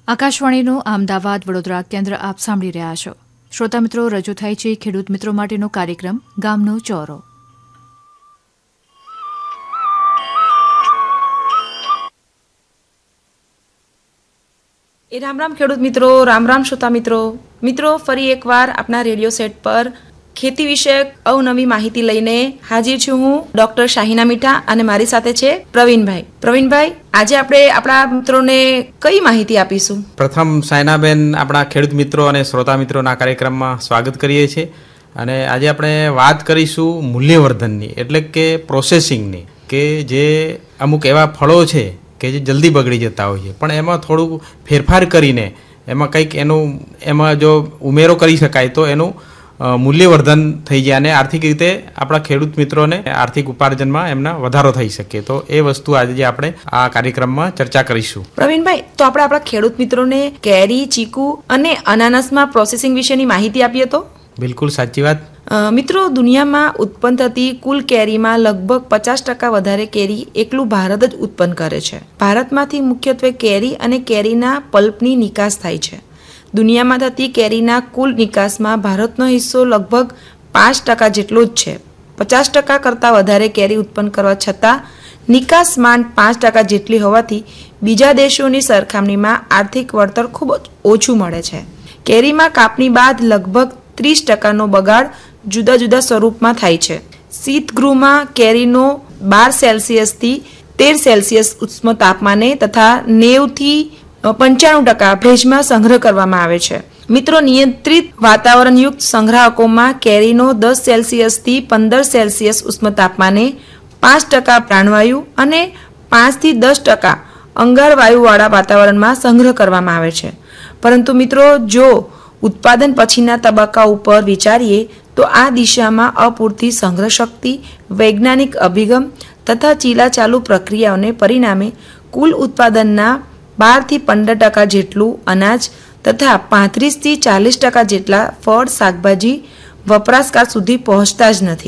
આકાશવાણીનું અમદાવાદ વડોદરા કેન્દ્ર આપ સાંભળી રહ્યા છો. શ્રોતા મિત્રો, રજૂ થાય છે ખેડૂત મિત્રો માટેનો કાર્યક્રમ ગામનો ચોરો. રામ રામ ખેડૂત મિત્રો, રામ રામ શ્રોતા મિત્રો. મિત્રો, ફરી એકવાર આપના રેડિયો સેટ પર ખેતી વિષયક અવનવી માહિતી લઈને હાજર છું હું, ડોક્ટર શાહીના મીઠા, અને મારી સાથે છે પ્રવીણભાઈ. પ્રવીણભાઈ, આજે આપણે આપણા મિત્રોને કઈ માહિતી આપીશું? પ્રથમ સાયનાબેન, આપણા ખેડૂત મિત્રો અને શ્રોતા મિત્રોના કાર્યક્રમમાં સ્વાગત કરીએ છીએ. અને આજે આપણે વાત કરીશું મૂલ્યવર્ધનની, એટલે કે પ્રોસેસિંગની, કે જે અમુક એવા ફળો છે કે જે જલ્દી બગડી જતા હોય છે, પણ એમાં થોડુંક ફેરફાર કરીને એમાં કંઈક એમાં જો ઉમેરો કરી શકાય તો એનું મૂલ્યવર્ધન થઈ જાય અને આર્થિક રીતે આપણા ખેડૂત મિત્રોને આર્થિક ઉપાર્જનમાં એમના વધારો થઈ શકે. તો એ વસ્તુ આજે આપણે આ કાર્યક્રમમાં ચર્ચા કરીશું. પ્રવીણભાઈ, તો આપણે આપણા ખેડૂત મિત્રોને કેરી, ચીકુ અને અનાનસમાં પ્રોસેસિંગ વિશેની માહિતી આપીએ તો? બિલકુલ સાચી વાત. મિત્રો, દુનિયામાં ઉત્પન્ન થતી કુલ કેરીમાં લગભગ 50% વધારે કેરી એકલું ભારત જ ઉત્પન્ન કરે છે. ભારતમાંથી મુખ્યત્વે કેરી અને કેરીના પલ્પની નિકાસ થાય છે. દુનિયામાં થતી કેરીના કુલ નિકાસમાં ભારતનો હિસ્સો લગભગ 5% જેટલો જ છે. 50% કરતાં વધારે કેરી ઉત્પન્ન કરવા છતાં નિકાસ માંડ 5% જેટલી હોવાથી બીજા દેશોની સરખામણીમાં આર્થિક વળતર ખૂબ ઓછું મળે છે. કેરીમાં કાપણી બાદ લગભગ 30%નો બગાડ જુદા જુદા સ્વરૂપમાં થાય છે. શીતગૃહમાં કેરીનો 12 સેલ્સિયસથી 13 સેલ્સિયસ ઉષ્મ તાપમાને તથા 90 થી 95% ભેજમાં સંગ્રહ કરવામાં આવે છે. મિત્રો, નિયંત્રિત વાતાવરણયુક્ત સંગ્રાહકોમાં કેરીનો 10 સેલ્સિયસથી 15 સેલ્સિયસ ઉષ્મ તાપમાને 5% પ્રાણવાયુ અને 5 થી 10% અંગારવાયુવાળા વાતાવરણમાં સંગ્રહ કરવામાં આવે છે. પરંતુ મિત્રો, જો ઉત્પાદન પછીના તબક્કા ઉપર વિચારીએ તો આ દિશામાં અપૂરતી સંગ્રહ શક્તિ, વૈજ્ઞાનિક અભિગમ તથા ચીલાચાલુ પ્રક્રિયાઓને પરિણામે કુલ ઉત્પાદનના 12 થી 15% જેટલું અનાજ તથા 35 થી 40% જેટલા ફળ શાકભાજી વપરાશકાર સુધી પહોંચતા જ નથી.